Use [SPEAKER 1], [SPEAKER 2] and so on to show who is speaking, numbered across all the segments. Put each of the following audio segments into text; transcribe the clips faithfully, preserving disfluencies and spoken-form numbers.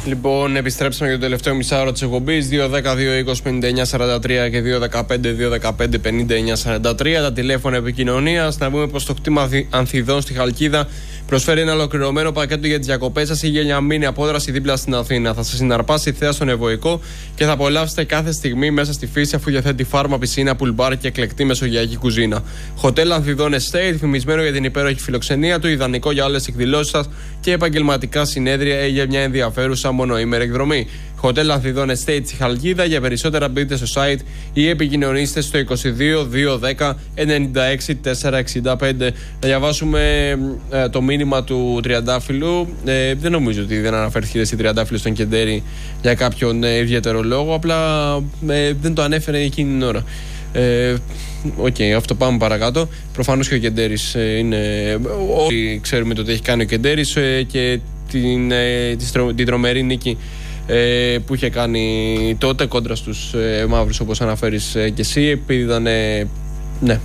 [SPEAKER 1] Λοιπόν, επιστρέψαμε για το τελευταίο μισάωρο της εκπομπής. δύο δέκα δύο είκοσι πενήντα εννιά σαράντα τρία και δύο δεκαπέντε δύο δεκαπέντε πενήντα εννιά σαράντα τρία τα τηλέφωνα επικοινωνίας. Να πούμε πως το κτήμα Ανθιδών στη Χαλκίδα προσφέρει ένα ολοκληρωμένο πακέτο για τις διακοπές σας ή για μια μήνυ απόδραση δίπλα στην Αθήνα. Θα σας συναρπάσει η θέα στον Ευωικό και θα απολαύσετε κάθε στιγμή μέσα στη φύση, αφού διαθέτει φάρμα, πισίνα, πουλμπάρ και εκλεκτή μεσογειακή κουζίνα. Hotel Ανθιδών Estate, φημισμένο για την υπέροχη φιλοξενία του, ιδανικό για όλες τις εκδηλώσεις σας και επαγγελματικά συνέδρια ή για μια ενδιαφέρουσα μονοήμερη εκδρομή. Hotel Ανθιδών Estate στη Χαλκίδα. Για περισσότερα μπείτε στο site ή επικοινωνήστε στο είκοσι δύο δύο δέκα ενενήντα έξι τετρακόσια εξήντα πέντε. Να διαβάσουμε ε, το μήνυμα του Τριαντάφυλλου. Ε, δεν νομίζω ότι δεν αναφέρθηκε στη Τριαντάφυλλου στον Κεντέρι για κάποιον ε, ιδιαίτερο λόγο. Απλά ε, δεν το ανέφερε εκείνη την ώρα. Ε, Οκ, okay, αυτό πάμε παρακάτω. Προφανώς και ο Κεντέρης ε, είναι. Όλοι ξέρουμε το τι έχει κάνει ο Κεντέρης ε, και την, ε, την τρομερή νίκη ε, που είχε κάνει τότε κόντρα στους ε, μαύρους, όπως αναφέρεις ε, και εσύ, επειδή ήταν ε, ναι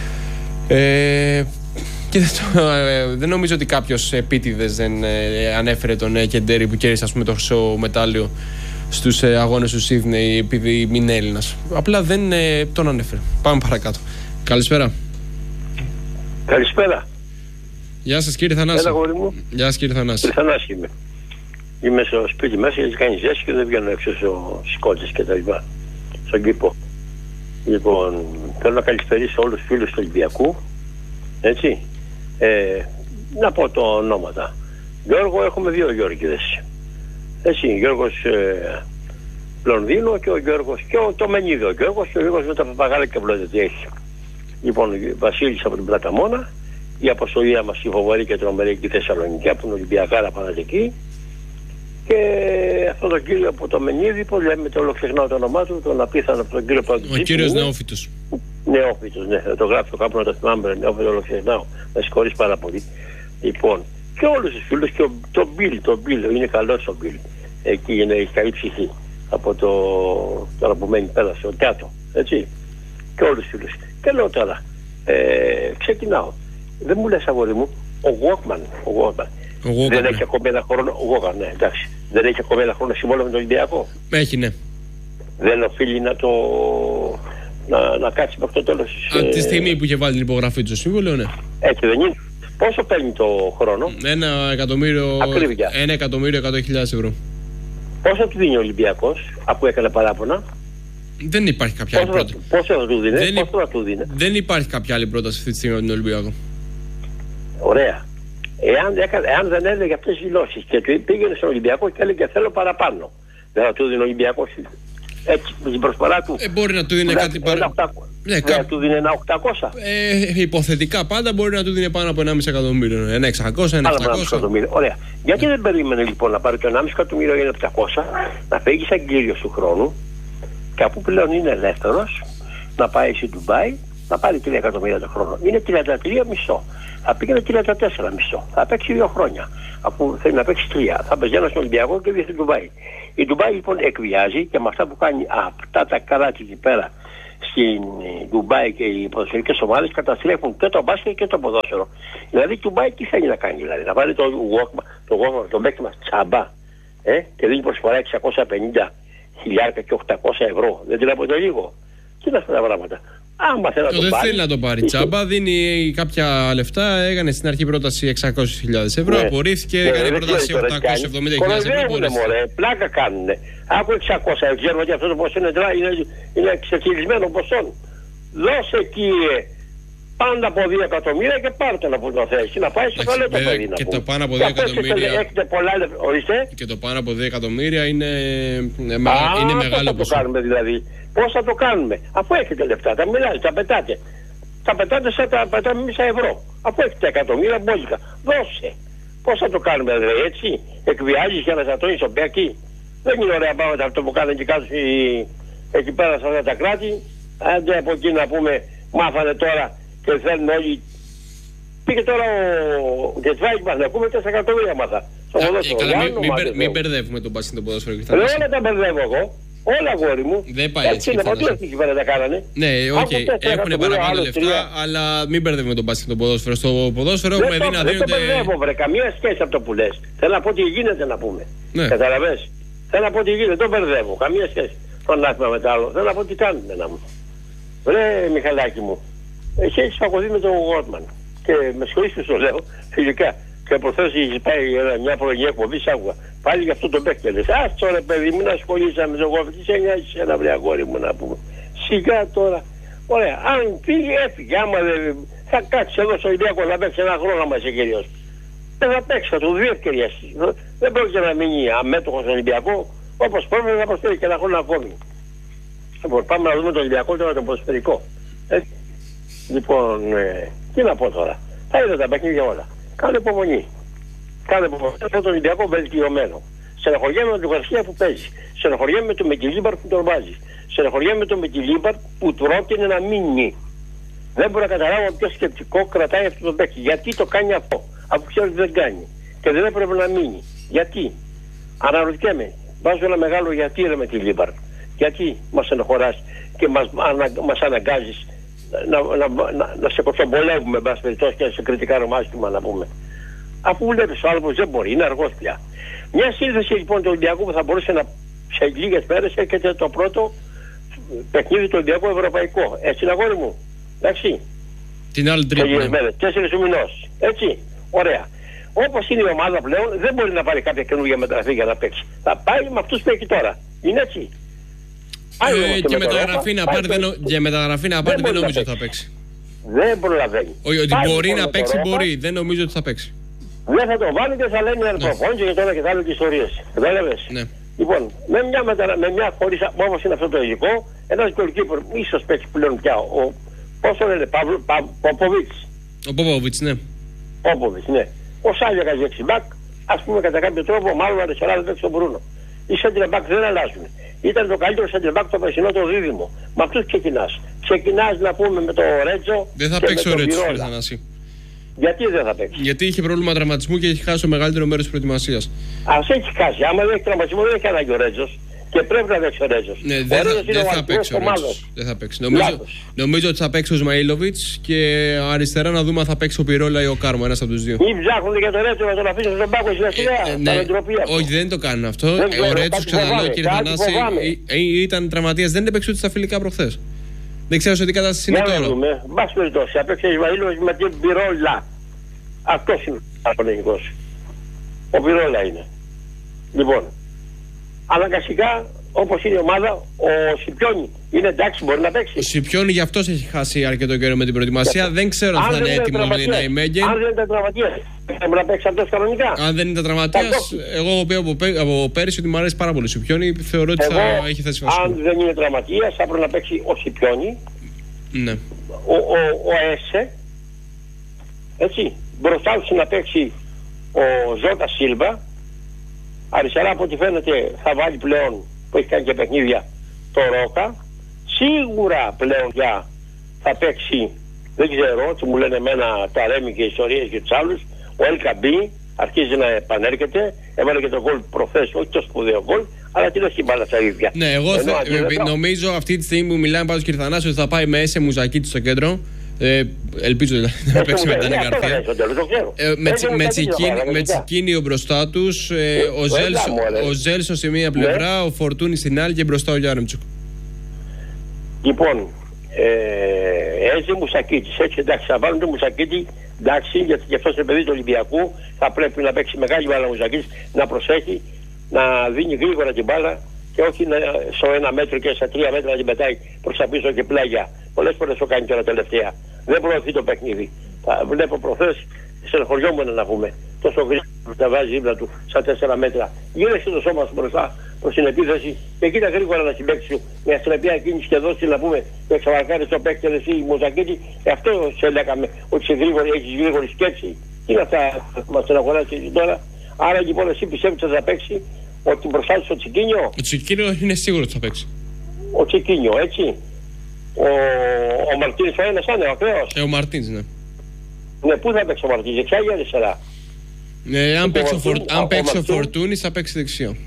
[SPEAKER 1] ε, και δεν, το, ε, δεν νομίζω ότι κάποιος επίτηδες δεν ε, ανέφερε τον ε, Κεντέρι που κέρδισε, ας πούμε, το χρυσό μετάλλιο στους ε, αγώνες του Σίδνεϊ επειδή είναι Έλληνας. Απλά δεν ε, τον ανέφερε. Πάμε παρακάτω. Καλησπέρα.
[SPEAKER 2] Καλησπέρα.
[SPEAKER 1] Γεια σας κύριε Θανάση.
[SPEAKER 2] Έλα, γόρι μου.
[SPEAKER 1] Γεια σας κύριε Θανάση.
[SPEAKER 2] Κύριε Θανάση είμαι. Είμαι στο σπίτι μέσα γιατί κάνει ζέστη και δεν βγαίνω έξω στις κότσες και τα λοιπά. Στον κήπο. Λοιπόν, θέλω να καλησπερίσω όλους τους φίλους του Ολυμπιακού. Έτσι. Ε, να πω το ονόματα. Γιώργο, έχουμε δύο Γιώργηδες. Έτσι, Γιώργος ε, Λονδίνο και ο Γιώργος και ο Τομενίδη. Ο Γιώργος και ο Γιώργος με τα παπαγάλα και βλώδια τι έχει. Λοιπόν, Βασίλης από την Πλαταμόνα, η αποστολία μας η φοβερή και τρομερή εκεί Θεσσαλονίκη, από την Ολυμπιακάρα Πανατική. Και αυτόν τον κύριο από το Μενίδη, που λέμε, το όλο ξεχνάω το όνομά του, τον απίθανο από τον κύριο Παντζή.
[SPEAKER 1] Ο κύριος Νεόφυτος.
[SPEAKER 2] Νεόφυτος, ναι, θα το γράψω κάπου να το θυμάμαι, Νεόφυτο, όλο ξεχνάω. Με συγχωρείς πάρα πολύ. Λοιπόν, και όλους τους φίλους, και τον Μπιλ, τον Μπιλ, είναι καλός ο Μπιλ. Εκεί είναι, έχει καλή ψυχή. Από το τώρα που μένει πέρασε, ο Τιάτο, έτσι. Και όλους τους φίλους. Και λέω τώρα, ε, ξεκινάω. Δεν μου λες, αγόρι μου, ο Walkman, ο Walkman.
[SPEAKER 1] Ο
[SPEAKER 2] δεν
[SPEAKER 1] ναι.
[SPEAKER 2] έχει ακόμη ένα χρόνο. Ο ναι, εντάξει. Δεν έχει ακόμη ένα χρόνο συμβόλαιο με τον Ολυμπιακό.
[SPEAKER 1] Έχει, ναι.
[SPEAKER 2] Δεν οφείλει να το. να, να κάτσει μέχρι το τέλος.
[SPEAKER 1] Από τη στιγμή που είχε βάλει την υπογραφή του στο συμβόλαιο, ναι.
[SPEAKER 2] Έτσι δεν είναι. Πόσο παίρνει το χρόνο?
[SPEAKER 1] Ένα εκατομμύριο.
[SPEAKER 2] Ακρίβεια.
[SPEAKER 1] Ένα εκατομμύριο εκατό χιλιάδες ευρώ.
[SPEAKER 2] Πόσο του δίνει ο Ολυμπιακός, αφού έκανε παράπονα?
[SPEAKER 1] Δεν υπάρχει κάποια άλλη πρόταση.
[SPEAKER 2] Πόσο θα του δίνει,
[SPEAKER 1] δεν,
[SPEAKER 2] πόσο θα του δίνει.
[SPEAKER 1] Δεν υπάρχει κάποια άλλη πρόταση αυτή τη στιγμή από τον Ολυμπιακό.
[SPEAKER 2] Ωραία. Εάν, εάν δεν έλεγε αυτές τις δηλώσεις και πήγαινε στον Ολυμπιακό και έλεγε θέλω παραπάνω, δεν θα του δίνει ο Ολυμπιακός έτσι με την προσφορά του?
[SPEAKER 1] Ε, μπορεί να του δίνει κάτι παραπάνω.
[SPEAKER 2] Ναι, δεν θα του δίνει ένα οκτακόσια.
[SPEAKER 1] Ε, υποθετικά πάντα μπορεί να του δίνει πάνω από ενάμιση εκατομμύριο. Ένα εξακόσια, ένα επτακόσια.
[SPEAKER 2] Ωραία. Γιατί δεν περίμενε λοιπόν να πάρει το ενάμιση εκατομμύριο ή ένα επτακόσια, να φύγει σαν κύριος του χρόνου και αφού πλέον είναι ελεύθερος να πάει στη Ντουμπάι να πάρει τρία εκατομμύρια το χρόνο? Είναι τριάντα τρία μισό. Θα πήγαινε τριάντα τέσσερα μισό. Θα παίξει δύο χρόνια. Αφού θέλει να παίξει τρία. Θα παίζει ένα στον Ολυμπιακό και δύο στην Ντουμπάι. Η Ντουμπάι λοιπόν εκβιάζει και με αυτά που κάνει αυτά τα καράτσι εκεί πέρα στην Ντουμπάι και οι ποδοσφαιρικές ομάδες καταστρέφουν και το μπάσκετ και το ποδόσφαιρο. Δηλαδή η Ντουμπάι τι θέλει να κάνει? Δηλαδή να βάλει το Walkman, το Walkman, το παίκτη μας τσάμπα ε, και δίνει προσφορά εξακόσια πενήντα χιλιάδες και οκτακόσια ευρώ. Δεν τρέπονται λίγο? Τι είναι αυτά τα πράγματα? Άμα θέλει να το
[SPEAKER 1] δεν
[SPEAKER 2] πάρει,
[SPEAKER 1] θέλει να το πάρει τσάμπα, δίνει κάποια λεφτά. Έκανε στην αρχή πρόταση εξακόσιες χιλιάδες ευρώ, ναι. Απορρίφθηκε, ναι, έκανε πρόταση οκτακόσιες εβδομήντα χιλιάδες ευρώ.
[SPEAKER 2] Μωρέ, πλάκα κάνουνε. Άκου εξακόσια, ξέρω ότι αυτό το ποσό είναι, είναι, είναι ξεχειρισμένο ποσό. Δώσε κύριε πάντα από δύο εκατομμύρια και πάρτε να που το θες. Να πάει στο καλό το παιδί.
[SPEAKER 1] Και το πάνω από δύο εκατομμύρια.
[SPEAKER 2] Έχετε πολλά λεφτά, ορίστε.
[SPEAKER 1] Και το πάνω από δύο εκατομμύρια είναι,
[SPEAKER 2] Α,
[SPEAKER 1] είναι μεγάλο
[SPEAKER 2] ποσό. Πώς θα το κάνουμε δηλαδή? Πώς θα το κάνουμε? Αφού έχετε λεφτά, τα μιλάτε, τα πετάτε. Τα πετάτε σαν τα πετάμε μισά ευρώ. Αφού έχετε εκατομμύρια μπόλικα. Δώσε. Πώς θα το κάνουμε δηλαδή έτσι? Εκβιάζεις για να σατώνεις τον παίκτη? Δεν είναι ωραία πράγματα αυτό που κάνουν και κάτω εκεί πέρα σε αυτά τα κράτη. Άντε από εκεί να πούμε μάθανε τώρα και θέλουν όλοι. Πήγε τώρα ο Γκετσβάικ μας να πούμε τέσσερα εκατομμύρια μάθα.
[SPEAKER 1] Μην μπερδεύουμε τον μπάσκετ το ποδόσφαιρο.
[SPEAKER 2] Δεν όλα τα μπερδεύω εγώ. Όλα αγόρι μου.
[SPEAKER 1] Δεν πάει έτσι.
[SPEAKER 2] Είναι παντού εκεί πέρα τα κάνανε.
[SPEAKER 1] Ναι, οκ. Okay. Έχουν παραπάνω λεφτά, αλλά μην μπερδεύουμε τον μπάσκετ και τον ποδόσφαιρο. Στο ποδόσφαιρο έχουμε δει να δίνονται.
[SPEAKER 2] Δεν το μπερδεύω, βρε. Καμία σχέση από το που λες. Θέλω να πω τι γίνεται να πούμε.
[SPEAKER 1] Ναι.
[SPEAKER 2] Καταλαβες. Θέλω να πω τι γίνεται. Δεν το μπερδεύω. Καμία σχέση. Το ένα άθλημα με το άλλο. Θέλω να πω τι κάνουν να μου. Βρε Μιχαλάκη μου. Εσύ έχεις φακωθεί με τον Γότμαν. Και με συγχωρείς που το λέω φιλικά. Και προχθές είχε πάει μια πρωινή εκπομπή, άκουγα. Πάλι για αυτό το παίκτη. Λες, ας τώρα παιδί, μην ασχολείσαι με τον Γόφη. Τι σε νοιάζει ένα βρε αγόρι μου να πούμε. Σιγά τώρα. Ωραία. Αν πήγε, έφυγε. Άμα δεν. Θα κάτσει εδώ στο Ολυμπιακό να παίξει ένα χρόνο άμα είσαι κυρίως. Δεν θα παίξει, θα του δύο ευκαιρίες. Δεν πρόκειται να μείνει αμέτωχος στον Ολυμπιακό. Όπως πρέπει να προσφέρει και ένα χρόνο ακόμη. Λοιπόν, πάμε να δούμε τον Ολυμπιακό τώρα το ποδοσφαιρικό. Ε, λοιπόν, ε, τι να πω τώρα. Θα είδα τα παιχνίδια όλα. Κάνε υπομονή. Κάνε υπομονή. Αυτό το Ολυμπιακό βελτιωμένο. Στεναχωριέμαι με τον Γαρσία που παίζει. Στεναχωριέμαι με τον Μικελίμπαρ που τον βάζει. Στεναχωριέμαι με τον Μικελίμπαρ που του πρότεινε να μείνει. Δεν μπορώ να καταλάβω ποιο σκεπτικό κρατάει αυτό το παίκτη. Γιατί το κάνει αυτό, αφού ξέρει ότι δεν κάνει. Και δεν έπρεπε να μείνει. Γιατί. Αναρωτιέμαι. Βάζω ένα μεγάλο γιατί ρε με τη Λίμπαρ. Γιατί μας στενοχωράς και μας, ανα, μας αναγκάζεις να, να, να, να σε κοτσομπολεύουμε μπας περιπτώσει και να σε κριτικάρουμε άσχημα να πούμε. Αφού βλέπεις ο άνθρωπος δεν μπορεί, είναι αργός πια. Μια σύνθεση λοιπόν του Ολυμπιακού που θα μπορούσε να σε λίγες μέρες έρχεται το πρώτο παιχνίδι του Ολυμπιακού Ευρωπαϊκό. Έτσι είναι αγόρι μου. Εντάξει.
[SPEAKER 1] Την άλλη τρίτη.
[SPEAKER 2] Τέσσερις του μηνός. Έτσι. Ωραία. Όπως είναι η ομάδα πλέον, δεν μπορεί να πάρει κάποια καινούργια μεταγραφή για να παίξει. Θα πάει με αυτούς που έχει τώρα. Είναι έτσι.
[SPEAKER 1] Ε, και μεταγραφή να πάρει, δεν, για μεταγραφή να πάρει δεν νομίζω ότι θα παίξει.
[SPEAKER 2] Δεν προλαβαίνει.
[SPEAKER 1] Όχι, ότι μπορεί να παίξει, μπορεί. Δεν νομίζω ότι θα παίξει.
[SPEAKER 2] Δεν θα το βάλει και θα λένε προπόνηση και τώρα και θα άλλες ιστορίες. Κατάλαβες.
[SPEAKER 1] Ναι.
[SPEAKER 2] Λοιπόν, με μια, μετα... με μια χωρίς, όπως είναι αυτό το υλικό, ένας γκολκίπερ ίσως παίξει πλέον πια. Ο, πώς το λένε, Παύλο, Πα, Ποποβίτς.
[SPEAKER 1] Ο Ποποβίτς, ναι.
[SPEAKER 2] Ποποβίτς, ναι. Ο Σάλια κάνει δεξιμπάκ, ας πούμε κατά κάποιο τρόπο, μάλλον αριστερά δεν παίξει τον Μπρούνο. Οι σέντρεμπάκ δεν αλλάζουν. Ήταν το καλύτερο σέντρεμπάκ το περσινό το δίδυμο. Με αυτούς ξεκινάς. Ξεκινάς να πούμε με το Ρέτζο.
[SPEAKER 1] Δεν θα παίξει ο Ρέτζο, κύριε Θανάση.
[SPEAKER 2] Γιατί δεν θα παίξει.
[SPEAKER 1] Γιατί είχε πρόβλημα τραυματισμού και έχει χάσει το μεγαλύτερο μέρος της προετοιμασίας.
[SPEAKER 2] Ας έχει χάσει. Άμα δεν έχει τραυματισμό, δεν έχει ανάγκη ο Ρέτζος. Και πρέπει να παίξει ο Ρέτζος.
[SPEAKER 1] Ναι, δεν θα, δε θα παίξει ο Ρέτζος. Δεν θα παίξει. Νομίζω, νομίζω ότι θα παίξει ο Σμαΐλοβιτς και αριστερά να δούμε αν θα παίξει ο Πυρόλα ή ο Κάρμο, ένας από τους δύο.
[SPEAKER 2] Ή ψάχνονται για το Ρέτζο να τον αφήσουν στον πάγκο στην Αστυνομία.
[SPEAKER 1] Ε, ναι. Όχι, δεν το κάνουν αυτό. Ε, ο Ρέτζος, ξαναλέω κύριε Θανάση, ήταν τραυματίας, δεν έπαιξε ούτε στα φιλικά προχθές. Δεν ξέρω σε τι κατάσταση είναι τώρα.
[SPEAKER 2] Για να δούμε. Μπας περιπτώσει, απέξε Ισμαήλοβιτς με την Πυρόλα. Αυτός είναι ο Απολεγικός. Ο Πυρόλα είναι. Λοιπόν, αναγκαστικά όπως είναι η ομάδα, ο Σιπιόνι είναι εντάξει, μπορεί να παίξει.
[SPEAKER 1] Ο Σιπιόνι γι' αυτός έχει χάσει αρκετό καιρό με την προετοιμασία. Δεν ξέρω αν θα είναι έτοιμο να η Μέγεν.
[SPEAKER 2] Αν δεν ήταν τραυματίας, μπορεί να παίξει αυτός κανονικά.
[SPEAKER 1] Αν δεν ήταν τραυματίας, εγώ έχω πει από, από πέρυσι ότι μου αρέσει πάρα πολύ ο Σιπιόνι. Θεωρώ ότι εγώ, θα έχει θέση βασικού.
[SPEAKER 2] Αν δεν είναι τραυματίας, θα πρέπει να παίξει ο Σιπιόνι.
[SPEAKER 1] Ναι.
[SPEAKER 2] Ο, ο, ο Έσε. Έτσι. Μπροστά του να παίξει ο Ζώτα Σίλβα. Αριστερά από ό,τι φαίνεται θα βάλει πλέον, που έχει κάνει και παιχνίδια, το Ρόκα. Σίγουρα πλέον για θα παίξει, δεν ξέρω, τι μου λένε εμένα τα Ρέμι και ιστορίες και τους άλλους, ο Ελκαμπή αρχίζει να επανέρχεται, έβαλε και το γκολ προχθές, όχι το σπουδαίο γκολ, αλλά την έχει μπάλα στα ίδια.
[SPEAKER 1] Ναι, εγώ θε, ε, νομίζω αυτή τη στιγμή που μιλάμε πάντως κύριε Θανάση ότι θα πάει με Έσε Μουζακίτη στο κέντρο. Ε, ελπίζω να παίξει με την Καρδιά. Με Τσικίνιο μπροστά τους, ε, ο Ζέλσο σε μία πλευρά, ναι. Ο Φορτούνη στην άλλη και μπροστά ο Γιάρεμτσουκ.
[SPEAKER 2] Λοιπόν, ε, έτσι Μουσακίτης, έτσι εντάξει, θα βάλουν το Μουσακίτη, εντάξει, γιατί και αυτός είναι παιδί του Ολυμπιακού, θα πρέπει να παίξει μεγάλη μπάλα ο Μουσακίτης, να προσέχει, να δίνει γρήγορα την μπάλα και όχι να, στο ένα μέτρο και στα τρία μέτρα να την πετάει προς τα πίσω και πλάγια. Πολλές φορές το κάνει τώρα τελευταία. Δεν προωθεί το παιχνίδι. Θα βλέπω προχθές, στενοχωριόμουν να πούμε. Τόσο γρήγορα που τα βάζει δίπλα του στα τέσσερα μέτρα. Γύρεσε το σώμα σου μπροστά προς την επίθεση και κοίτα γρήγορα να συμπαίξει σου. Μια στραπιά κίνηση και δώσει να πούμε και εξαβαρκάρει στο παίκτη εσύ η Μοζακίτη. Και αυτό σε λέγαμε ότι σε γρήγορη, έχεις γρήγορη σκέψη. Τι είναι αυτά που μας στεναχωράζει τώρα. Άρα λοιπόν εσύ πιστεύεις ότι θα παίξει ότι μπροστά του ο Τσικίνιο.
[SPEAKER 1] Ο Τσικίνιο είναι σίγουρο ότι θα παίξει.
[SPEAKER 2] Ο Τσικίνιο, έτσι. Ο, ο Μαρτίνς ο ένας είναι ο ακραίος.
[SPEAKER 1] Ε, ο Μαρτίνς, ναι.
[SPEAKER 2] Ναι, πού θα παίξει ο Μαρτίνς, δεξιά ή αριστερά.
[SPEAKER 1] Ναι, αν παίξει ο, φορ, αν παίξει ο Φορτούνης θα παίξει δεξιά.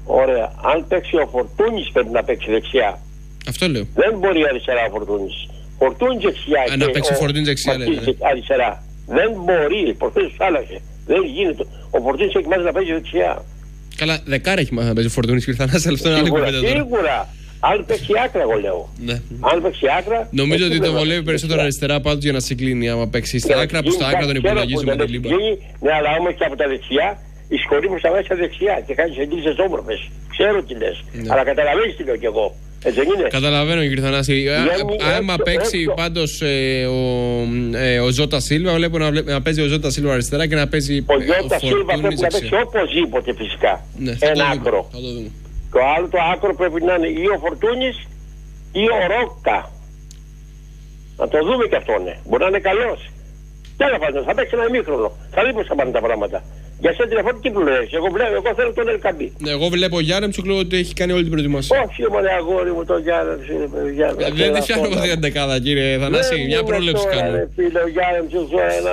[SPEAKER 2] Ωραία. Αν παίξει ο Φορτούνης πρέπει να παίξει δεξιά.
[SPEAKER 1] Αυτό λέω.
[SPEAKER 2] Δεν μπορεί αριστερά ο Φορτούνης. Φορτούνης δεξιά.
[SPEAKER 1] Α, να παίξει ο Φορτούνης δεξιά, λέτε.
[SPEAKER 2] Αριστερά. Δεν μπορεί. Προχθές του άλλαξε. Δεν γίνεται. Ο Φορτούνης έχει μάθει να παίζει δεξιά.
[SPEAKER 1] Καλά, δεκάρα έχει μάθει να παίζει ο Φορτούνης και ήρθαν σε αυτό είναι άλλη κουβέντα τώρα.
[SPEAKER 2] Σίγουρα. Αν παίξει άκρα, εγώ λέω.
[SPEAKER 1] Ναι.
[SPEAKER 2] Αν παίξει άκρα.
[SPEAKER 1] Νομίζω ότι το βολεύει περισσότερο αριστερά πάντως για να συγκλίνει. Άμα παίξει στα άκρα, που στα άκρα τον υπολογίζουμε την λίμπα.
[SPEAKER 2] Ναι, αλλά όμως και από τα δεξιά, η σχολή μου στα μέσα δεξιά και κάνει εγγύησεις όμορφες. Ξέρω τι λες. Αλλά καταλαβαίνεις τι λέω κι εγώ. Έτσι δεν είναι.
[SPEAKER 1] Καταλαβαίνω, κύριε Θανάση. Άμα παίξει πάντως ε, ο, ε, ο Ζώτα Σίλβα, βλέπω να, βλέ, να παίζει ο Ζώτα Σίλβα αριστερά και να παίζει
[SPEAKER 2] ο Ζώτα Σίλβα πρέπει να παίξει οπωσδήποτε φυσικά.
[SPEAKER 1] Ναι,
[SPEAKER 2] ένα άκρο. Το άλλο το άκρο πρέπει να είναι ή ο Φορτούνης ή ο Ρόκα. Να το δούμε κι αυτό, ναι. Μπορεί να είναι καλός. Τέλος πάντων, θα παίξει ένα ημίχρονο. Θα δει πώς θα πάνε τα πράγματα. Για σένα τηλεφώνη τι μου λες. Εγώ, εγώ θέλω τον Ελκαμπή.
[SPEAKER 1] Ναι, εγώ βλέπω Γιάννεμτσουκ ότι έχει κάνει όλη την προετοιμασία.
[SPEAKER 2] Όχι, μωρέ αγόρι μου, τον Γιάννεμτσουκ.
[SPEAKER 1] Δεν τη φτιάχνω εγώ την δεκάδα, κύριε Θανάση. Μια πρόληψη κάνω.
[SPEAKER 2] Φίλε, ο Γιάννεμτσουκ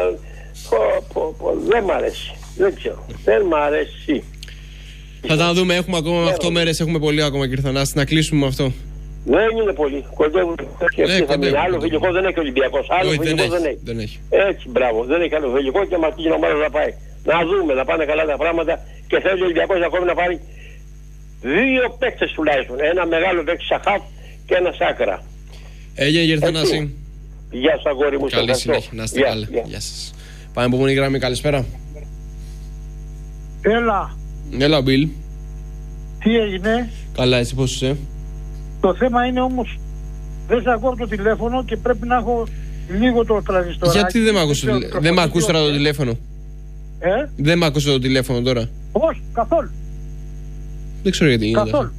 [SPEAKER 2] δεν μ' αρέσει. Δεν ξέρω. Δεν μ' αρέσει.
[SPEAKER 1] Θα τα δούμε, έχουμε ακόμα οκτώ μέρες, έχουμε πολύ ακόμα, κύριε Θανάση. Να κλείσουμε με αυτό.
[SPEAKER 2] Δεν είναι πολύ. Κοντεύουν. Άλλο φιλικό δεν έχει ο Ολυμπιακός. Άλλο φιλικό δεν έχει. Έτσι, μπράβο. Δεν έχει άλλο φιλικό και με αυτή την ομάδα να πάει. Να δούμε, να πάνε καλά τα πράγματα και θέλει ο Ολυμπιακός ακόμη να πάρει δύο παίκτες τουλάχιστον. Ένα μεγάλο παίκτη Σαχάφ και ένα Σάκρα.
[SPEAKER 1] Έγινε, κύριε Θανάση.
[SPEAKER 2] Γεια σας, αγόρι μου.
[SPEAKER 1] Καλή συνέχεια. Να είστε καλά. Γεια σας. Πάμε από επόμενη γραμμή. Καλησπέρα.
[SPEAKER 3] Έλα.
[SPEAKER 1] Έλα, Μπιλ.
[SPEAKER 3] Τι έγινε?
[SPEAKER 1] Καλά, εσύ πώς είσαι?
[SPEAKER 3] Το θέμα είναι όμως, δεν σε ακούω το τηλέφωνο και πρέπει να έχω λίγο το τρανζιστοράκι.
[SPEAKER 1] Γιατί δεν μ' ακούς, δεν μ' ακούς τώρα το τηλέφωνο?
[SPEAKER 3] Ε?
[SPEAKER 1] Δεν μ' ακούσε το τηλέφωνο τώρα?
[SPEAKER 3] Όχι, καθόλου.
[SPEAKER 1] Δεν ξέρω γιατί γίνεται.
[SPEAKER 3] Καθόλου.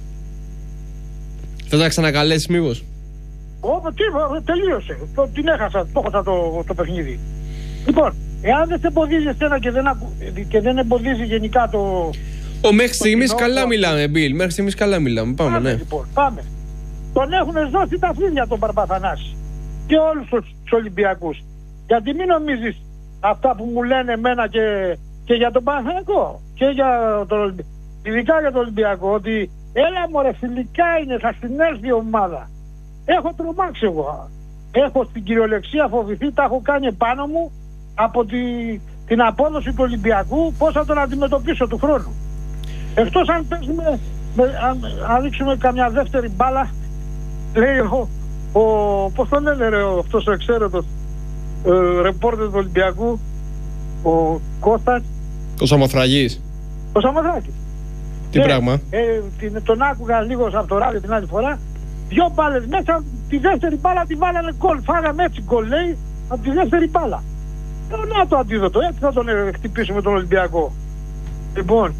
[SPEAKER 1] Θα τα ξανακαλέσεις μήπως?
[SPEAKER 3] Ω, τι, τελείωσε. Το, την έχασα, το έχασα το, το παιχνίδι. Λοιπόν, εάν δεν σε εμποδίζει εσένα και δεν, ακου, και δεν εμποδίζει γενικά το...
[SPEAKER 1] Ο, μέχρι στιγμής καλά μιλάμε, Μπιλ. Μέχρι στιγμής καλά μιλάμε. Πάμε,
[SPEAKER 3] πάμε
[SPEAKER 1] ναι.
[SPEAKER 3] Λοιπόν, πάμε. Τον έχουν δώσει τα φίλια τον Παρπαθανάση και όλους τους Ολυμπιακούς. Γιατί μην νομίζεις αυτά που μου λένε εμένα και, και για τον Παναθηναϊκό και για τον, ειδικά για τον Ολυμπιακό, ότι έλα μωρέ φιλικά είναι, θα στην έρθει η ομάδα. Έχω τρομάξει εγώ. Έχω στην κυριολεξία φοβηθεί, τα έχω κάνει επάνω μου από τη, την απόδοση του Ολυμπιακού, πώς θα τον αντιμετωπίσω του χρόνου. Εκτός αν παίζουμε, αν, αν ρίξουμε καμιά δεύτερη μπάλα, λέει ο, ο πώς τον λένε ρε, αυτός ο εξαίρετος ε, ρεπόρτερ του Ολυμπιακού, ο Κώστας.
[SPEAKER 1] Ο Σαμοθραγής.
[SPEAKER 3] Ο Σαμοθράκης.
[SPEAKER 1] Τι ε, πράγμα?
[SPEAKER 3] Ε, την, τον άκουγα λίγο από το ράδιο την άλλη φορά. Δυο μπάλες μέσα, τη δεύτερη μπάλα τη βάλανε γκολ. Φάγαμε έτσι γκολ, λέει, από τη δεύτερη μπάλα. Ε, να το αντίδοτο, έτσι θα τον ε, χτυπήσουμε τον Ολυμπιακό. Λοιπόν,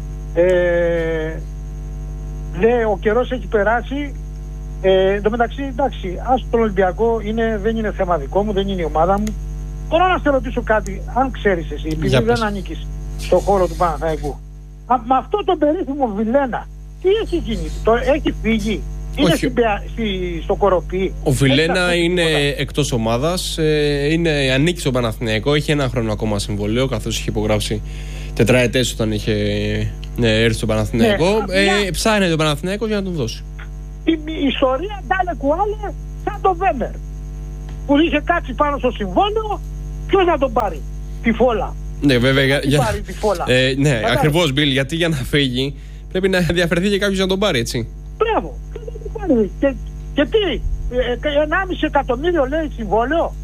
[SPEAKER 3] ε, λέει, ο καιρός έχει περάσει. Ε, εν τω μεταξύ, εντάξει, ας τον Ολυμπιακό είναι, δεν είναι θέμα δικό μου, δεν είναι η ομάδα μου. Τώρα να σε ρωτήσω κάτι, αν ξέρεις εσύ, επειδή δεν ανήκεις στον χώρο του Παναθηναϊκού. Με αυτό το περίφημο Βιλένα, τι έχει γίνει, το, έχει φύγει, είναι στη, στη, στο Κοροπή.
[SPEAKER 1] Ο Βιλένα είναι εκτός ομάδας, ε, είναι, ανήκει στον Παναθηναϊκό, έχει ένα χρόνο ακόμα συμβολέο, καθώς είχε υπογράψει τετραετές όταν είχε ναι, έρθει στον Παναθηναϊκό. Ναι, ε, ψάχνει τον Παναθηναϊκό για να τον δώσει.
[SPEAKER 3] Η, η ιστορία Ντάλε Κουάλε σαν τον Βέμπερ που είχε κάτσει πάνω στο συμβόλαιο, ποιος να τον πάρει? Τη φόλα.
[SPEAKER 1] Ναι, βέβαια. Για, για,
[SPEAKER 3] πάρει τη φόλα.
[SPEAKER 1] Ε, ναι, ακριβώς, Μπιλ, γιατί για να φύγει πρέπει να ενδιαφερθεί και κάποιος να τον πάρει, έτσι.
[SPEAKER 3] Μπράβο. Και, και τι, ενάμιση εκατομμύριο λέει συμβόλαιο.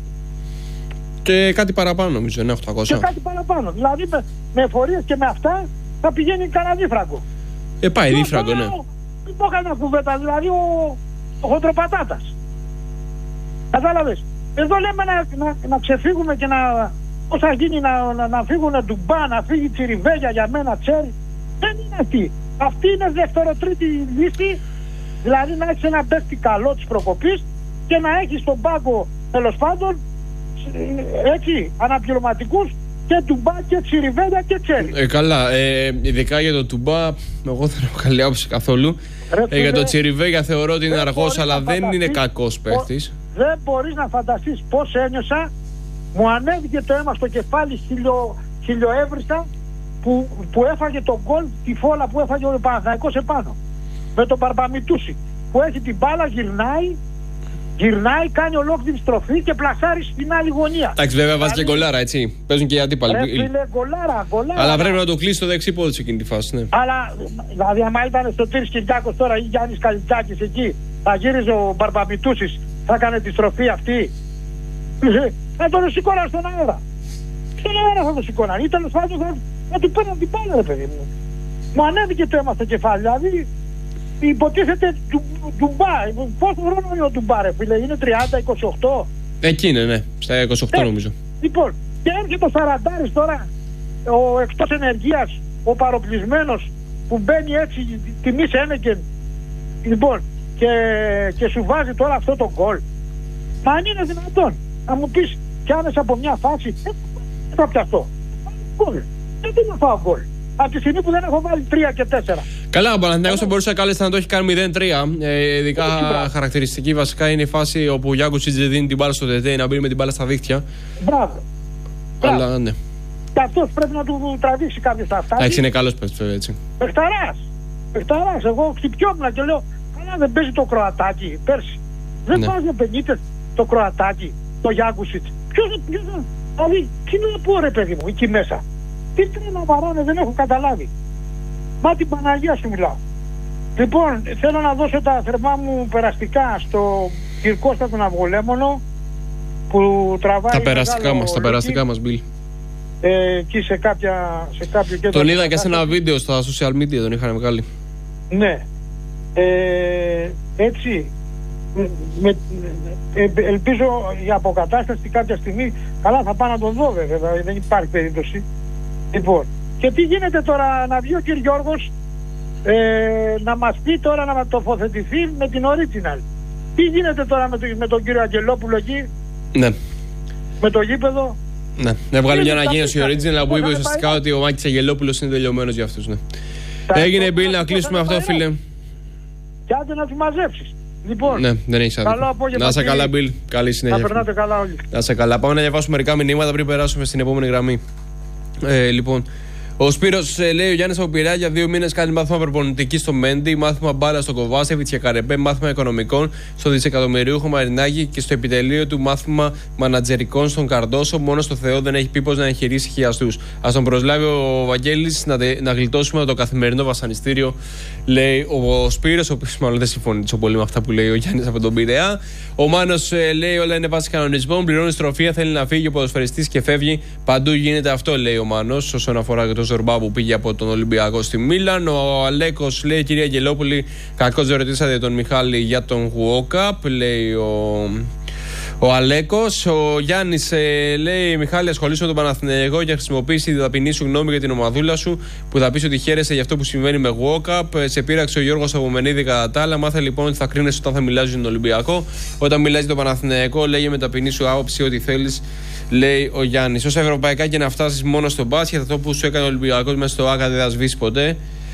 [SPEAKER 1] Και κάτι παραπάνω, νομίζω, είναι οκτακόσια.
[SPEAKER 3] Και κάτι παραπάνω. Δηλαδή με, με εφορίες και με αυτά θα πηγαίνει κανένα δίφραγκο.
[SPEAKER 1] Ε, πάει δίφραγκο, ναι.
[SPEAKER 3] Μην πω κανένα κουβέντα, δηλαδή ο, ο χοντροπατάτας. Κατάλαβες. Εδώ λέμε να, να, να ξεφύγουμε και να... Πώς θα γίνει να, να, να φύγουν Ντουμπά, να φύγει Τσιριβέγια για μένα, Τσέρι. Δεν είναι αυτή. Αυτή είναι δεύτερο-τρίτη λύση. Δηλαδή να έχεις ένα παίκτη καλό της προκοπής και να έχεις στον πάγκο τέλος πάντων έτσι αναπληρωματικούς και Ντουμπά και Τσιριβέγια και Τσέρι.
[SPEAKER 1] Ε, καλά. Ε, ειδικά για το Ντουμπά, εγώ δεν έχω καλή άποψη καθόλου. Ρε, ε, για το Τσιριβέγια θεωρώ ότι είναι αργός, αλλά δεν είναι κακός παίκτης.
[SPEAKER 3] Δεν μπορείς να φανταστείς πώς ένιωσα. Μου ανέβηκε το αίμα στο κεφάλι, χιλιο, χιλιοέβριστα που, που έφαγε τον γκολ, τη φόλα που έφαγε ο Παναθηναϊκός επάνω. Με τον Μπαρμπαμιτούση. Που έχει την μπάλα, γυρνάει, γυρνάει, κάνει ολόκληρη στροφή και πλασάρει στην άλλη γωνία.
[SPEAKER 1] Εντάξει, βέβαια βάζει και γκολάρα, έτσι. Παίζουν και οι αντίπαλοι.
[SPEAKER 3] Ρε φίλε, γκολάρα, γκολάρα.
[SPEAKER 1] Αλλά πρέπει να το κλείσει το δεξί πόδι σε εκείνη τη φάση, ναι.
[SPEAKER 3] Αλλά, δηλαδή, άμα ήταν στο Τύρις Κυριάκος τώρα ή Γιάννης Καλιτζάκης εκεί, θα γύριζε ο Μπαρμπαμιτούσης, θα έκανε τη στροφή αυτή. Θα τον σηκώναν στον αέρα. Στον αέρα θα τον σηκώναν. Ή τέλος πάντων θα, θα του παίρναν την μπάλα, ρε παιδί μου. Μου ανέβηκε το αίμα στο κεφάλι, δηλαδή. Υποτίθεται Ντουμπά. Πόσο χρόνο είναι ο Ντουμπά, ρε φίλε, είναι τριάντα, είκοσι οκτώ.
[SPEAKER 1] Εκεί είναι, ναι, στα είκοσι οκτώ ε, νομίζω.
[SPEAKER 3] Λοιπόν, και έρχεται ο Σαραντάρης τώρα, ο εκτός ενεργείας, ο παροπλισμένος, που μπαίνει έτσι τιμή Σένεκεν. Λοιπόν, και, και σου βάζει τώρα αυτό το γκολ. Μα αν είναι δυνατόν, να μου πεις, πιάνεσαι από μια φάση, δεν θα πιαστώ. Γκολ. Δεν θα φάω γκολ. Από τη στιγμή που δεν έχω βάλει τρία και τέσσερα.
[SPEAKER 1] Καλά, ο Παναθηναϊκός θα μπορούσε κάλλιστα να το έχει κάνει μηδέν τρία. Ε, ειδικά χαρακτηριστική βασικά είναι η φάση όπου ο Γιάκουτσιτς δίνει την μπάλα στο Τετέ να μπει με την μπάλα στα δίχτυα.
[SPEAKER 3] Μπράβο.
[SPEAKER 1] Αλλά ναι.
[SPEAKER 3] Και αυτός πρέπει να του τραβήξει κάποιος τα αυτά.
[SPEAKER 1] Εντάξει, είναι καλός παίκτης, βέβαια, έτσι.
[SPEAKER 3] Παιχταράς. Παιχταράς. Εγώ χτυπιόμουν και λέω, καλά δεν παίζει το Κροατάκι πέρσι. Δεν ναι. Βάζει ο Πενίτες το Κροατάκι, το Γιάκουτσιτς. Ποιος, ποιος, δηλαδή, τι να πω ρε παιδί μου, εκεί μέσα. Τι πρέπει να βαράνε, δεν έχω καταλάβει. Μα την Παναγία σου μιλάω. Λοιπόν, θέλω να δώσω τα θερμά μου περαστικά στο Κυρκώστα τον Αυγολέμονο που τραβάει.
[SPEAKER 1] Τα περαστικά μας, τα περαστικά μας, Μπιλ.
[SPEAKER 3] Ε, εκεί σε, κάποια, σε κάποιο κέντρο.
[SPEAKER 1] Τον είδα και σε ένα βίντεο στα social media, τον είχαν βγάλει.
[SPEAKER 3] Ναι. Ε, έτσι. Με, ε, ελπίζω η αποκατάσταση κάποια στιγμή. Καλά, θα πάω να τον δω, βέβαια. Δεν υπάρχει περίπτωση. Λοιπόν, και τι γίνεται τώρα, να βγει ο κ. Γιώργος ε, να μας πει τώρα να τοποθετηθεί με την original. Τι γίνεται τώρα με, το, με τον κύριο Αγγελόπουλο εκεί,
[SPEAKER 1] ναι.
[SPEAKER 3] Με το γήπεδο.
[SPEAKER 1] Ναι, να βγάλει μια ανακοίνωση original που είπε ουσιαστικά ότι ο Μάκης Αγγελόπουλος είναι τελειωμένος για αυτούς. Ναι. Έγινε, Μπιλ, να κλείσουμε αυτό, φίλε.
[SPEAKER 3] Και άντε να του μαζέψεις. Λοιπόν,
[SPEAKER 1] ναι, δεν έχεις άδικο. Να σε καλά, Μπιλ. Καλή συνέχεια.
[SPEAKER 3] Να περνάτε καλά όλοι.
[SPEAKER 1] Να σε καλά. Πάμε να διαβάσουμε μερικά μηνύματα πριν περάσουμε στην επόμενη γραμμή. Ε, λοιπόν, ο Σπύρος ε, λέει: ο Γιάννης από Πειραιά για δύο μήνες κάνει μάθημα προπονητική στο Μέντι, μάθημα μπάλα στο Κοβάσεβιτς και Καρεμπέ, μάθημα οικονομικών στο δισεκατομμυρίουχο Μαρινάκη και στο επιτελείο του μάθημα μανατζερικών στον Καρντόσο. Μόνο στο Θεό δεν έχει πει πώς να εγχειρήσει χιλιαστούς. Ας τον προσλάβει ο Βαγγέλης να, να γλιτώσουμε το καθημερινό βασανιστήριο, λέει ο Σπύρος, ο οποίος μάλλον δεν συμφωνεί τόσο πολύ με αυτά που λέει ο Γιάννης από τον Πειραιά. Ο Μάνος ε, λέει: όλα είναι βάση κανονισμών. Πληρώνει στροφία, θέλει να φύγει ο ποδοσφαιριστής και φεύγει. Παντού γίνεται αυτό, λέει ο Μάνος, όσον αφορά και το Ζορμπά που πήγε από τον Ολυμπιακό στη Μίλαν. Ο Αλέκος λέει: κυρία Αγγελόπουλη, κακώς δεν ρωτήσατε τον Μιχάλη για τον Γουόκαπ, λέει ο, ο Αλέκος. Ο Γιάννης ε, λέει: Μιχάλη, ασχολείσαι με τον Παναθηναϊκό και χρησιμοποιήσει τη ταπεινή σου γνώμη για την ομαδούλα σου που θα πει ότι χαίρεσαι για αυτό που συμβαίνει με Γουόκαπ. Σε πείραξε ο Γιώργος Απομενίδη κατά τα άλλα. Μάθε λοιπόν ότι θα κρίνεσαι όταν θα μιλάς για τον Ολυμπιακό. Όταν μιλάς για τον Παναθηναϊκό, λέγε με ταπεινή σου άποψη ό,τι θέλεις, λέει ο Γιάννης. Όσα ευρωπαϊκά και να φτάσεις μόνο στο μπάσκετ, αυτό που σου έκανε ο Ολυμπιακός μέσα στο ΆΚΑ δεν θα σβήσει ποτέ.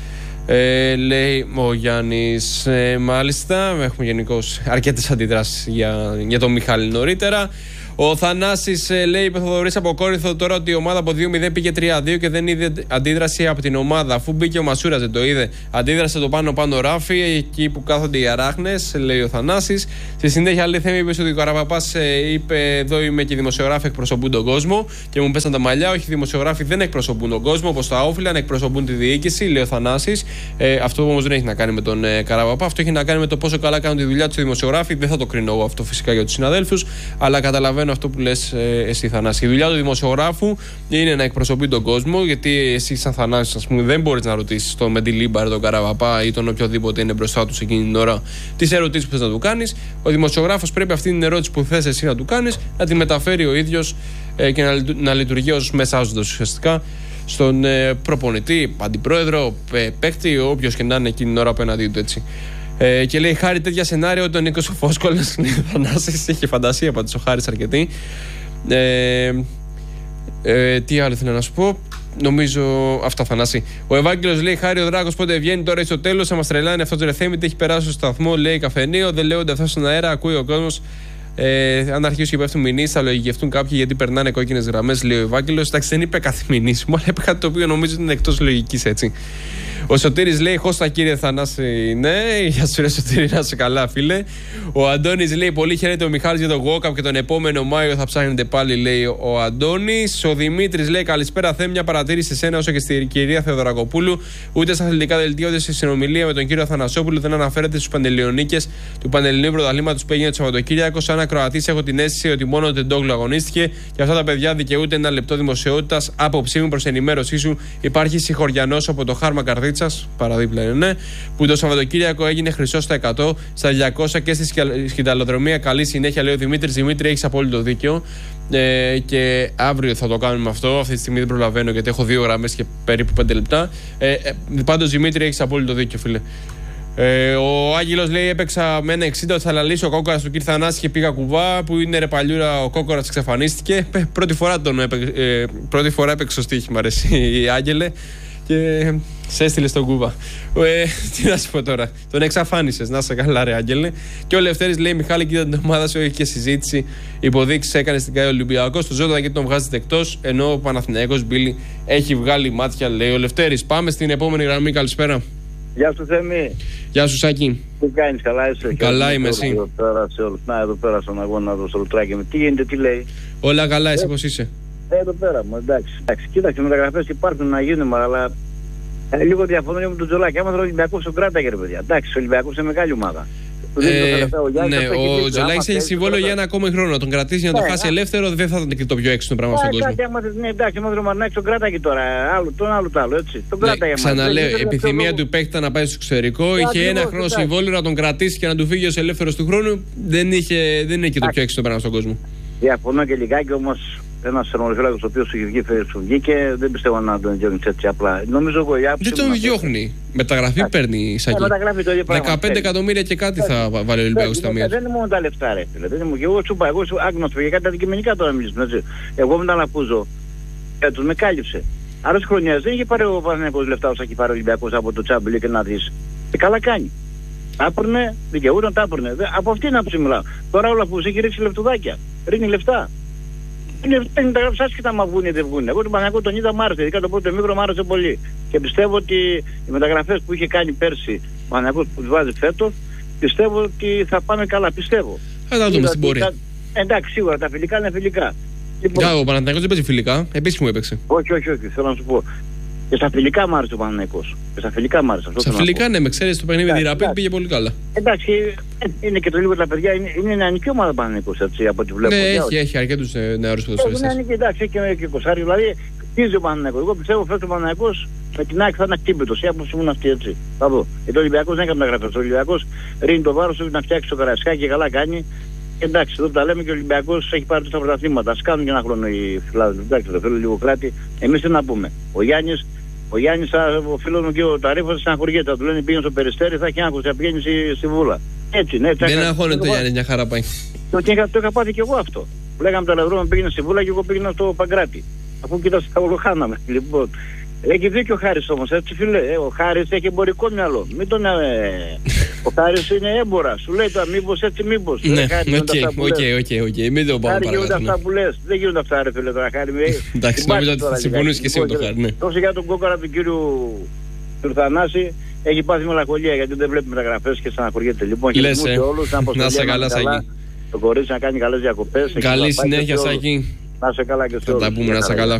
[SPEAKER 1] Ε, λέει ο Γιάννης. Ε, μάλιστα, έχουμε γενικώς αρκετές αντιδράσεις για, για τον Μιχάλη νωρίτερα. Ο Θανάσης ε, λέει: είπε Θοδωρής από Κόρινθο τώρα ότι η ομάδα από δύο μηδέν πήγε τρία δύο και δεν είδε αντίδραση από την ομάδα. Αφού μπήκε ο Μασούρας, δεν το είδε. Αντίδρασε το πάνω πάνω ράφι, εκεί που κάθονται οι αράχνες, λέει ο Θανάσης. Στη συνέχεια, λέει: Θέμη, είπε ότι ο Καραπαπάς ε, είπε: εδώ είμαι και οι δημοσιογράφοι εκπροσωπούν τον κόσμο. Και μου πέσαν τα μαλλιά. Όχι, οι δημοσιογράφοι δεν εκπροσωπούν τον κόσμο όπως τα όφυλαν, εκπροσωπούν τη διοίκηση, λέει ο Θανάσης. Ε, αυτό όμως δεν έχει να κάνει με τον ε, Καραπαπά. Αυτό έχει να κάνει με το πόσο καλά κάνουν τη δουλειά του οι δημοσιογράφοι. Δεν θα το κρίνω εγώ αυτό φυσικά για τους συναδέλφους, αλλά καταλαβαίνω αυτό που λες ε, εσύ, Θανάση. Η δουλειά του δημοσιογράφου είναι να εκπροσωπεί τον κόσμο, γιατί εσύ, σαν Θανάσης, ας πούμε, δεν μπορείς να ρωτήσεις τον Μεντιλίμπαρ, τον Καραπαπά ή τον οποιοδήποτε είναι μπροστά του εκείνη την ώρα τις ερωτήσεις που θες να του κάνεις. Ο δημοσιογράφος πρέπει αυτή την ερώτηση που θες εσύ να του κάνεις να τη μεταφέρει ο ίδιος ε, και να, να λειτουργεί ως μεσάζοντας ουσιαστικά στον ε, προπονητή, αντιπρόεδρο, ε, παίκτη, όποιος και να είναι εκείνη την ώρα απέναντί του, έτσι. Ε, και λέει: χάρη τέτοια σενάριο τον Νίκος ο Φόσκολας. Θανάσης, είχε φαντασία πάντως ο Χάρης αρκετή. Ε, ε, τι άλλο θέλω να σου πω. Νομίζω αυτά, Θανάση. Ο Ευάγγελος λέει: χάρη ο Δράκος πότε βγαίνει τώρα στο τέλος. Θα μας τρελάνε αυτό το ρεθέμι. Τι έχει περάσει στο σταθμό, λέει καφενείο. Δεν λέγονται αυτά στον αέρα. Ακούει ο κόσμος. Ε, αν αρχίσουν και πέφτουν μηνύσεις, θα λογικευτούν κάποιοι γιατί περνάνε κόκκινες γραμμές, λέει ο Ευάγγελος. Εντάξει, δεν είπε κάθε μηνύση μου, αλλά είπε κάτι το οποίο νομίζω είναι εκτός λογικής, έτσι. Ο Σωτήρης λέει: Χώστα κύριε Θανάση, ναι. Γεια σου, ρε Σωτήρη, να είσαι καλά, φίλε. Ο Αντώνης λέει: Πολύ χαίρεται ο Μιχάλης για τον walk-up και τον επόμενο Μάιο θα ψάχνετε πάλι, λέει ο Αντώνης. Ο Δημήτρης λέει: Καλησπέρα, Θέμη, μια παρατήρηση σε σένα όσο και στη κυρία Θεοδωρακοπούλου. Ούτε στα αθλητικά δελτία ούτε στη συνομιλία με τον κύριο Αθανασόπουλο δεν αναφέρεται στους Παντελεονίκες του Πανελληνίου Πρωταθλήματος που έγινε το Σαββατοκύριακο. Σαν ακροατής έχω την αίσθηση ότι μόνο ο Τεντόγλου αγωνίστηκε και αυτά τα παιδιά δικαιούνται ένα λεπτό δημοσιότητας. Άποψή μου προς ενημέρωσή σου, υπάρχει συγχωριανός από το Χάρμα Καρδίτσας, παραδίπλα είναι, ναι, που το Σαββατοκύριακο έγινε χρυσό στα εκατό, στα διακόσια και στη σκηταλοδρομία. Καλή συνέχεια, λέει ο Δημήτρης. Δημήτρη, έχεις απόλυτο δίκιο. Ε, και αύριο θα το κάνουμε αυτό. Αυτή τη στιγμή δεν προλαβαίνω γιατί έχω δύο γραμμές και περίπου πέντε λεπτά. Ε, ε, πάντως, Δημήτρη, έχεις απόλυτο δίκιο, φίλε. Ε, ο Άγγελος λέει: Έπαιξα με ένα εξήντα ότι θα λαλήσει ο Κόκορας του Κύρ Θανάση και πήγα κουβά. Που είναι ρε παλιούρα, ο Κόκορας εξαφανίστηκε. Ε, πρώτη, φορά τον έπαι, ε, πρώτη φορά έπαιξε στο στοίχημα, μ' αρέσει η Άγγελε. Και σε έστειλε στον Κούβα. Ε, τι να σου πω τώρα. Τον εξαφάνισες. Να σε καλά, ρε Άγγελε. Και ο Λευτέρης λέει: Μιχάλη, κοίτα την ομάδα σου, έχει και συζήτηση. Υποδείξεις έκανε στην ΚΑΕ Ολυμπιακός. Το Ζώτα γιατί τον βγάζετε εκτός. Ενώ ο Παναθηναϊκός Μπίλη έχει βγάλει μάτια, λέει ο Λευτέρης. Πάμε στην επόμενη γραμμή. Καλησπέρα.
[SPEAKER 4] Γεια σου, Θέμη.
[SPEAKER 1] Γεια σου, Σάκη.
[SPEAKER 4] Τι κάνεις, καλά είσαι?
[SPEAKER 1] Καλά είμαι, εσύ?
[SPEAKER 4] Εδώ πέρα, σε όλους. Να, εδώ πέρα στον αγώνα του στο Λουτράκι μου. Τι γίνεται, τι λέει?
[SPEAKER 1] Όλα καλά, εσύ πώς είσαι?
[SPEAKER 4] Ε, εδώ πέρα μου, εντάξει. εντάξει. Κοίταξε, μεταγραφές υπάρχουν να γίνουν, αλλά ε, λίγο διαφωνώ με τον Τζολάκη. Άμα θέλω ο Ολυμπιακός τον κράταγε, ρε παιδιά. Εντάξει, ο Ολυμπιακός είναι μεγάλη ομάδα.
[SPEAKER 1] Ε, ναι, ο Τζολάκης έχει συμβόλαιο για ένα ακόμα χρόνο. Να τον κρατήσει για να τον χάσει ελεύθερο, δεν θα ήταν και το πιο έξυπνο πράγμα στον κόσμο.
[SPEAKER 4] Ναι, εντάξει, άμα δεν τον κράταγε τώρα. Τον άλλο το άλλο, έτσι. Τον κράταγε.
[SPEAKER 1] Ξαναλέω, η επιθυμία του παίκτη να πάει στο εξωτερικό. Είχε ένα χρόνο συμβόλαιο να τον κρατήσει και να του φύγει ως ελεύθερος του χρόνου. Δεν είναι και το πιο έξυπνο πράγμα στον κόσμο.
[SPEAKER 4] Διαφωνώ και λιγάκι, όμως ένας θερμοκρασιολόγος ο οποίος σου βγήκε, δεν πιστεύω να τον διώχνει έτσι απλά. Νομίζω εγώ η άποψη.
[SPEAKER 1] Δεν τον διώχνει. Μεταγραφή Ά, παίρνει η Σάκη. δεκαπέντε εκατομμύρια και κάτι θα βάλει ο Ολυμπιακός στα μία.
[SPEAKER 4] Δεν είναι μόνο τα λεφτά, ρε φίλε. Δεν είναι, εγώ σου είπα, εγώ σου άγνωστο για κάτι αντικειμενικά τώρα μιλήσουμε. Εγώ με τον Αλαφούζο, έτος με κάλυψε. Άλλες χρονιές δεν είχε πάρει ο Παναθηναϊκός λεφτά όσο έχει πάρει ο Ολυμπιακός από το Τσάμπλι και να δεις. Και καλά κάνει. Τα έπαιρνε, δικαιούταν, τα έπαιρνε. Από αυτήν την άποψη μιλάω. Τώρα ο Αλαφούζος έχει ρίξει λεφτουδάκια. Ρίχνει λεφτά. Είναι μεταγραφές άσχετα άμα βγουν ή δεν βγουν. Εγώ τον Παναθηναϊκό τον είδα, μ' άρεσε. Ειδικά το πρώτο μήκρο μ' άρεσε πολύ. Και πιστεύω ότι οι μεταγραφές που είχε κάνει πέρσι ο Παναθηναϊκός που τους βάζει φέτος, πιστεύω ότι θα πάνε καλά. Πιστεύω.
[SPEAKER 1] Θα τα δούμε στην πορεία.
[SPEAKER 4] Εντάξει, σίγουρα τα φιλικά είναι φιλικά.
[SPEAKER 1] Λοιπόν, ο Παναθηναϊκός δεν παίζει φιλικά. Επίσημο έπαιξε.
[SPEAKER 4] Όχι, όχι, όχι. Θέλω να σου πω. Και στα φιλικά μ' άρεσε ο Παναθηναϊκός. Και στα φιλικά μ' άρεσε.
[SPEAKER 1] Στα φιλικά, ναι, με ξέρεις, το παιχνίδι με τη Ραπίδ πήγε πολύ καλά.
[SPEAKER 4] Εντάξει, είναι και το λίγο τα παιδιά, είναι, είναι νεανική ομάδα Παναθηναϊκός, έτσι, από ό,τι βλέπω.
[SPEAKER 1] Ναι, έχει, έχει αρκετούς νεαρούς ποδοσφαιριστές.
[SPEAKER 4] Είναι νεανική, εντάξει, έχει και κοσάρι, δηλαδή χτίζει ο Παναθηναϊκός. Εγώ πιστεύω φέτος ο Παναθηναϊκός με την ΑΕΚ θα είναι ακτύπητος. Η άποψη μου είναι αυτή, έτσι. Θα δω. Γιατί ο Ολυμπιακός δεν έκανε μεταγραφές. Ο Ολυμπιακός ρίχνει το βάρος του να φτιάξει το Καραϊσκάκι και καλά κάνει. Εντάξει, εδώ τα λέμε και ο Ολυμπιακός έχει πάρει τόσα πρωταθλήματα. Ας κάνουν και ένα χρόνο οι φιλάδες. Εντάξει, το θέλω λίγο κράτη. Εμείς τι να πούμε. Ο Γιάννης, ο Γιάννης, ο φίλος μου και ο Ταρίφος στεναχωριέται. Θα του λένε πήγαινε στο Περιστέρι, θα έχει άγχος, θα πηγαίνει στη Βούλα. Έτσι, ναι,
[SPEAKER 1] δεν αγχώνεται ο Γιάννης, μια χαρά πάει.
[SPEAKER 4] Το, το, το είχα πάθει και εγώ αυτό. Λέγαμε το αλευρό πήγαινε στη Βούλα και εγώ πήγαινα στο Παγκράτη. Αφού κοίταξε τα ολοχάναμε. Λοιπόν, έχει δίκιο ο Χάρης όμως, έτσι φίλε. Ε, ο Χάρης έχει εμπορικό μυαλό. Μην τον. Ε, ο Χάρης είναι έμπορα. Σου λέει τώρα μήπως έτσι, μήπως.
[SPEAKER 1] Ναι, οκ, οκ, οκ. Μην το πάμε παρακάτω.
[SPEAKER 4] Δεν αυτά που λες. Δεν γίνονται αυτά, ρε φίλε τώρα, Χάρη.
[SPEAKER 1] Εντάξει, νομίζω ότι θα συμφωνήσεις και εσύ με τον Χάρη.
[SPEAKER 4] Τόσο για τον Κόκορα του κύριου Θανάση έχει πάθει μελαγχολία γιατί δεν βλέπει μεταγραφές και στεναχωριέται. Λοιπόν, χαιρετισμού σε όλους.
[SPEAKER 1] Να σε καλά, Σάκη.
[SPEAKER 4] Το κορίτσι να κάνει καλές διακοπές.
[SPEAKER 1] Καλή συνέχεια, Σάκη.
[SPEAKER 4] Να σε καλά και σε όλους.
[SPEAKER 1] Θα τα πούμε, να σε καλά.